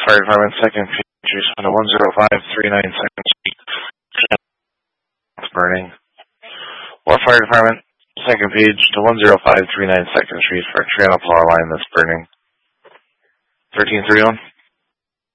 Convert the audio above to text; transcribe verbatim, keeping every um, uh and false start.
Fire Department, second page, respond to one zero five three nine second Street. It's burning. War Fire Department, second page to one zero five three nine second Street for Triana Power Line that's burning. thirteen thirty-one.